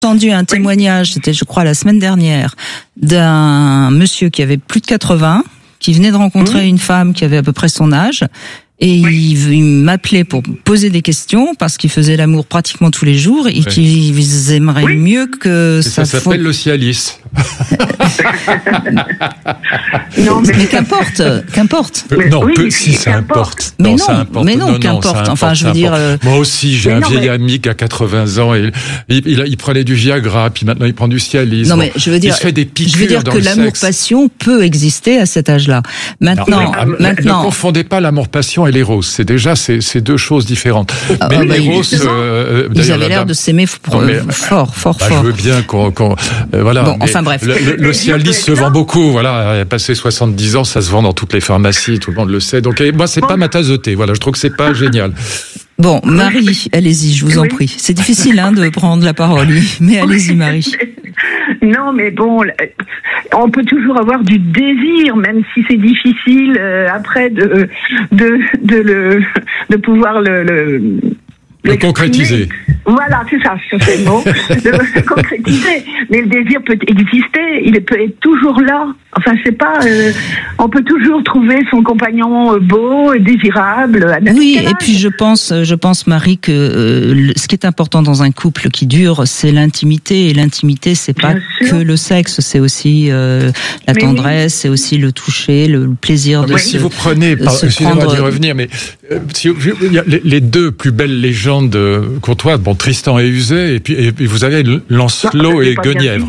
entendu un témoignage, c'était je crois la semaine dernière, d'un monsieur qui avait plus de 80, qui venait de rencontrer une femme qui avait à peu près son âge, et il m'appelait pour poser des questions parce qu'il faisait l'amour pratiquement tous les jours et qu'ils aimeraient mieux que ça s'appelle le Cialis. Non, mais qu'importe. Si ça importe. Mais non, qu'importe. Enfin, je veux dire. Moi aussi, j'ai un vieil ami qui a 80 ans et il prenait du Viagra, puis maintenant il prend du Cialis. Non, mais je veux dire. Il se fait des piqûres. Je veux dire que l'amour-passion peut exister à cet âge-là. Maintenant. Ne confondez pas l'amour-passion et l'éros. C'est déjà c'est deux choses différentes. Mais l'éros, ils avaient l'air de s'aimer fort. Je veux bien qu'on voilà. Bon, enfin bref. Le Cialis se vend beaucoup, voilà. Passé 70 ans, ça se vend dans toutes les pharmacies, tout le monde le sait. Donc moi, c'est pas ma tasse de thé. Voilà, je trouve que c'est pas génial. Bon, Marie, allez-y, je vous en prie. C'est difficile de prendre la parole, mais allez-y, Marie. Non, mais bon, on peut toujours avoir du désir, même si c'est difficile après de pouvoir le concrétiser. Voilà, c'est ça, c'est le mot. Le concrétiser. Mais le désir peut exister, il peut être toujours là. Enfin, je sais pas, on peut toujours trouver son compagnon beau, désirable. Oui, et puis je pense, Marie, que ce qui est important dans un couple qui dure, c'est l'intimité. Et l'intimité, c'est pas que le sexe, c'est aussi la tendresse, c'est aussi le toucher, le plaisir de si vous prenez, excusez-moi d'y revenir, mais les deux plus belles légendes courtoises, bon, Tristan et Iseult, et puis vous avez Lancelot et Guenièvre.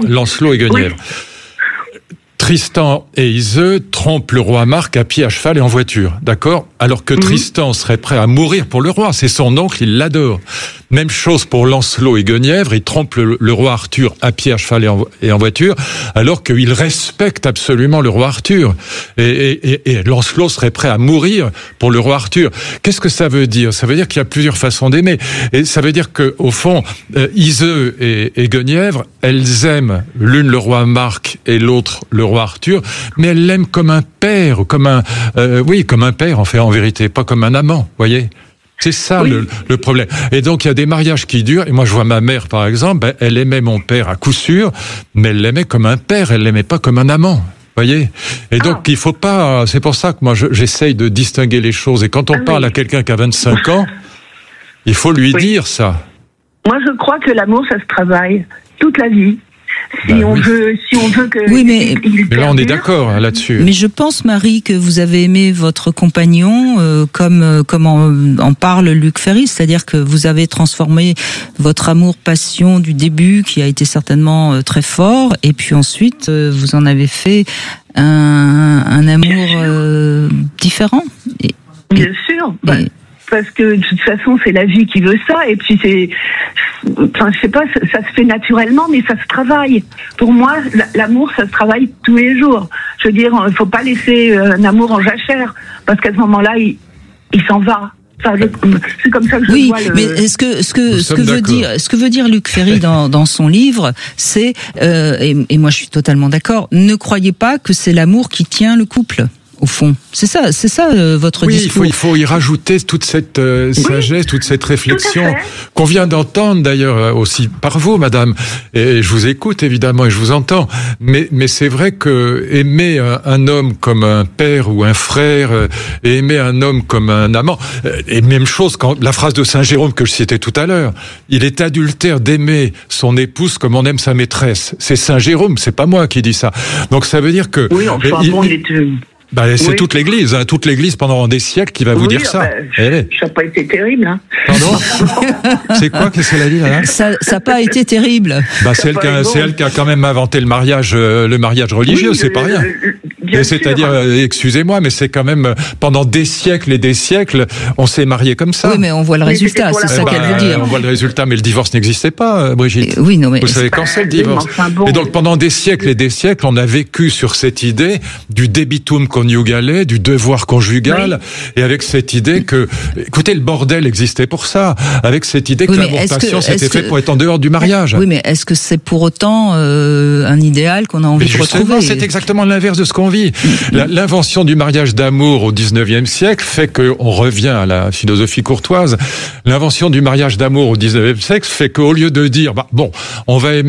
Tristan et Iseult trompent le roi Marc à pied, à cheval et en voiture, d'accord ? Alors que Tristan serait prêt à mourir pour le roi, c'est son oncle, il l'adore. Même chose pour Lancelot et Guenièvre, ils trompent le roi Arthur à pied, à cheval et en voiture, alors qu'il respecte absolument le roi Arthur. Et Lancelot serait prêt à mourir pour le roi Arthur. Qu'est-ce que ça veut dire ? Ça veut dire qu'il y a plusieurs façons d'aimer. Et ça veut dire que, au fond, Iseult et Guenièvre, elles aiment l'une le roi Marc et l'autre le roi Arthur, mais elles l'aiment comme un père, comme un père en vérité, pas comme un amant, voyez. C'est ça le problème. Et donc il y a des mariages qui durent. Et moi je vois ma mère par exemple, elle aimait mon père à coup sûr, mais elle l'aimait comme un père, elle l'aimait pas comme un amant. Voyez. Et donc il faut pas. C'est pour ça que moi j'essaye de distinguer les choses. Et quand on parle à quelqu'un qui a 25 ans, il faut lui dire ça. Moi je crois que l'amour ça se travaille toute la vie. Si on veut que... Oui, mais là, on est d'accord là-dessus. Mais je pense, Marie, que vous avez aimé votre compagnon comme en parle Luc Ferry, c'est-à-dire que vous avez transformé votre amour-passion du début, qui a été certainement très fort, et puis ensuite, vous en avez fait un amour différent. Bien sûr. Parce que de toute façon c'est la vie qui veut ça, et puis je sais pas, ça se fait naturellement, mais ça se travaille. Pour moi, l'amour ça se travaille tous les jours. Je veux dire, il faut pas laisser un amour en jachère, parce qu'à ce moment-là il s'en va. Enfin, c'est comme ça que je vois mais ce que veut dire Luc Ferry dans son livre, c'est et moi je suis totalement d'accord. Ne croyez pas que c'est l'amour qui tient le couple. Au fond, c'est ça votre discours. Il faut y rajouter toute cette sagesse, toute cette réflexion qu'on vient d'entendre d'ailleurs aussi par vous, madame. Et je vous écoute évidemment et je vous entends. Mais c'est vrai que aimer un homme comme un père ou un frère, et aimer un homme comme un amant, et même chose quand la phrase de Saint Jérôme que je citais tout à l'heure, il est adultère d'aimer son épouse comme on aime sa maîtresse. C'est Saint Jérôme, c'est pas moi qui dis ça. Donc ça veut dire que c'est toute l'Église, toute l'Église pendant des siècles qui va vous dire ça. Ça n'a pas été terrible. Pardon ? C'est quoi que c'est la vie là ? Ça n'a pas été terrible. C'est elle qui a quand même inventé le mariage religieux, c'est pas rien. C'est-à-dire, excusez-moi, mais c'est quand même pendant des siècles et des siècles, on s'est marié comme ça. Oui, mais on voit le résultat, c'est ça qu'elle veut dire. On voit le résultat, mais le divorce n'existait pas, Brigitte. Oui, non, mais vous savez quand c'est le divorce. Et donc pendant des siècles et des siècles, on a vécu sur cette idée du debitum conjugale, du devoir conjugal, et avec cette idée que, écoutez, le bordel existait pour ça, avec cette idée que l'avortation c'était fait pour être en dehors du mariage. Oui, mais est-ce que c'est pour autant un idéal qu'on a envie de retrouver ? C'est exactement l'inverse de ce qu'on vit. L'invention du mariage d'amour au 19e siècle fait qu'on revient à la philosophie courtoise. L'invention du mariage d'amour au 19e siècle fait qu'au lieu de dire, on va aimer